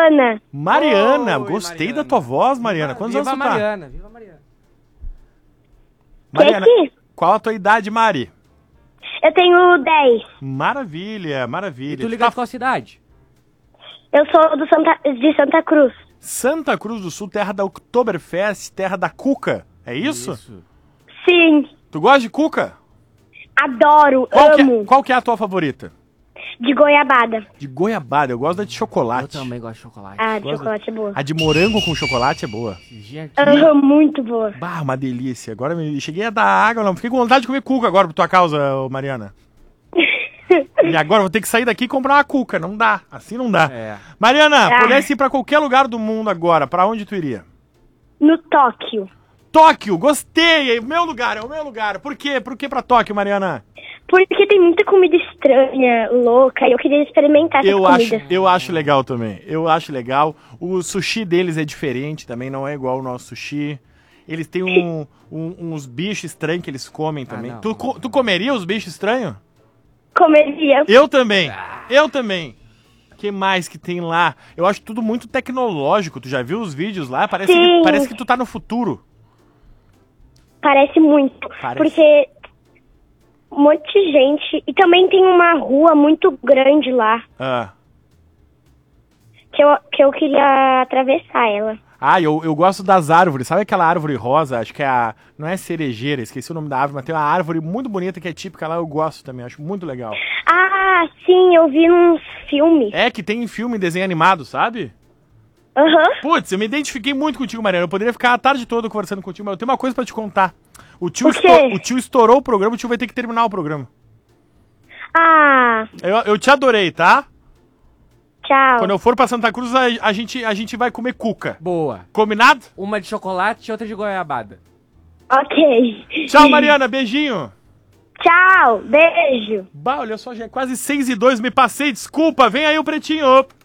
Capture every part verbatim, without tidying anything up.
Mariana. Mariana, Oi, gostei Mariana. da tua voz, Mariana. Quantos Viva anos a tu tá? Mariana, viva a Mariana. Mariana, Que? qual a tua idade, Mari? Eu tenho dez. Maravilha, E maravilha. tu Tu liga tá- de qual cidade? Eu sou do Santa, de Santa Cruz. Santa Cruz do Sul, terra da Oktoberfest, terra da cuca. É isso? Sim, Tu gosta de cuca? adoro, Qual que, amo. é, qual que é a tua favorita? De goiabada. De goiabada, eu gosto da de Eu chocolate. também gosto de chocolate. Ah, de Gosto- chocolate é boa. A de morango com chocolate é boa. Esse dia aqui, Aham, muito boa. Bah, uma delícia. Agora me cheguei a dar água, não. Fiquei com vontade de comer cuca agora por tua causa, ô Mariana. E agora vou ter que sair daqui e comprar uma cuca. Não dá. Assim não dá. É. Mariana, Ah. pudesse ir pra qualquer lugar do mundo agora, pra onde tu iria? No Tóquio. Tóquio, gostei. É o meu lugar, é o meu lugar. Por quê? Por que pra Tóquio, Mariana? Porque tem muita comida estranha, louca, e eu queria experimentar essas Eu acho, comidas. eu acho legal também. Eu acho legal. O sushi deles é diferente também, não é igual o nosso sushi. Eles têm um- um- uns bichos estranhos que eles comem também. não. tu, co- tu comeria os bichos estranhos? Comeria. Eu também. Eu também. O que mais que tem lá? Eu acho tudo muito tecnológico. Tu já viu os vídeos lá? Parece, que, Sim. parece que tu tá no futuro. Parece muito. Parece. Porque um monte de gente. E também tem uma rua muito grande lá. Ah, Que eu, que eu queria atravessar ela. ah eu, eu gosto das árvores. Sabe aquela árvore rosa? Acho que é a... Não é cerejeira, esqueci o nome da árvore, mas tem uma árvore muito bonita que é típica lá. Eu gosto também, acho muito legal. Ah, sim, eu vi num filme. É que tem em filme, desenho animado, sabe? Aham. Putz, eu me identifiquei muito contigo, Mariana. Eu poderia ficar a tarde toda conversando contigo, mas eu tenho uma coisa pra te contar. O tio, O quê? esto- o tio estourou o programa, o tio vai ter que terminar o programa. Ah, Eu, eu te adorei, tá? tchau. Quando eu for pra Santa Cruz, a, a gente, a gente vai comer cuca. boa. Combinado? Uma de chocolate e outra de goiabada. Ok. Tchau, Mariana. Beijinho. Tchau, beijo. Bah, olha só, já é quase seis e dois. Me passei, desculpa. Vem aí o Pretinho.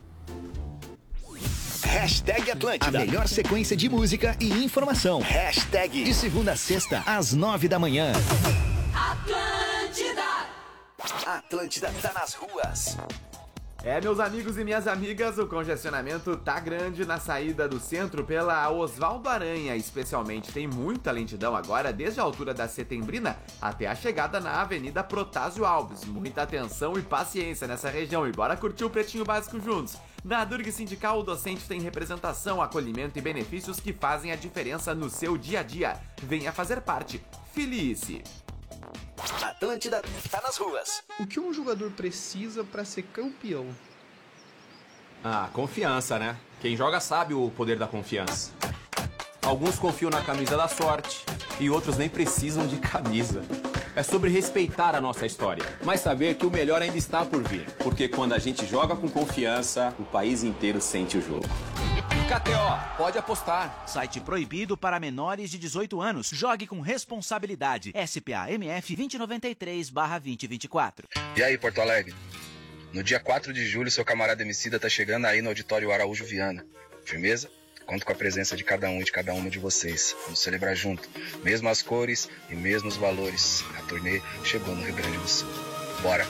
Hashtag Atlântida. A melhor sequência de música e informação. Hashtag de segunda a sexta, às nove da manhã. Atlântida. Atlântida tá nas ruas. É, meus amigos e minhas amigas, o congestionamento tá grande na saída do centro pela Oswaldo Aranha, especialmente. Tem muita lentidão agora, desde a altura da Setembrina até a chegada na Avenida Protásio Alves. Muita atenção e paciência nessa região e bora curtir o Pretinho Básico juntos. Na Durg Sindical, o docente tem representação, acolhimento e benefícios que fazem a diferença no seu dia a dia. Venha fazer parte. Filie-se. Atlântida tá nas ruas. O que um jogador precisa para ser campeão? Ah, confiança, né? Quem joga sabe o poder da confiança. Alguns confiam na camisa da sorte e outros nem precisam de camisa. É sobre respeitar a nossa história, mas saber que o melhor ainda está por vir. Porque quando a gente joga com confiança, o país inteiro sente o jogo. K T O, pode apostar. Site proibido para menores de dezoito anos. Jogue com responsabilidade. S P A M F vinte e noventa e três barra vinte e vinte e quatro. E aí, Porto Alegre? No dia quatro de julho, seu camarada Emicida tá chegando aí no Auditório Araújo Viana. Firmeza? Conto com a presença de cada um e de cada uma de vocês. Vamos celebrar junto. Mesmas cores e mesmos valores. A turnê chegou no Rio Grande do Sul. Bora!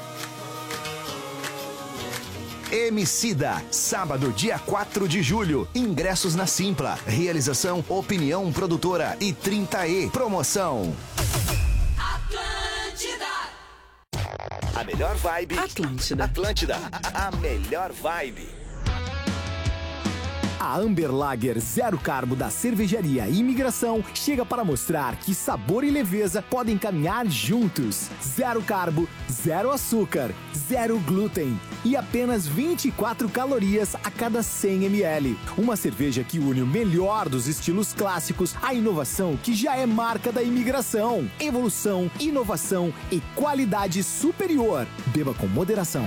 Emicida, sábado, dia quatro de julho. Ingressos na Simpla. Realização Opinião Produtora e trinta E. Promoção. Atlântida. A melhor vibe. Atlântida. Atlântida. A, a melhor vibe. A Amber Lager Zero Carbo da Cervejaria Imigração chega para mostrar que sabor e leveza podem caminhar juntos. Zero carbo, zero açúcar, zero glúten e apenas vinte e quatro calorias a cada cem mililitros. Uma cerveja que une o melhor dos estilos clássicos à inovação que já é marca da Imigração. Evolução, inovação e qualidade superior. Beba com moderação.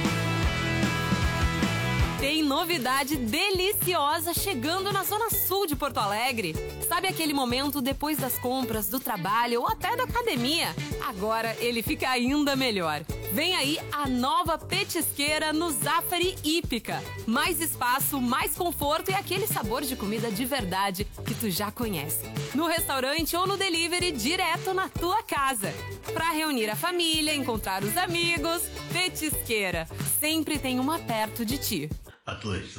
Tem novidade deliciosa chegando na Zona Sul de Porto Alegre. Sabe aquele momento depois das compras, do trabalho ou até da academia? Agora ele fica ainda melhor. Vem aí a nova petisqueira no Zafari Hípica. Mais espaço, mais conforto e aquele sabor de comida de verdade que tu já conhece. No restaurante ou no delivery direto na tua casa. Pra reunir a família, encontrar os amigos, petisqueira. Sempre tem uma perto de ti. Atlântida.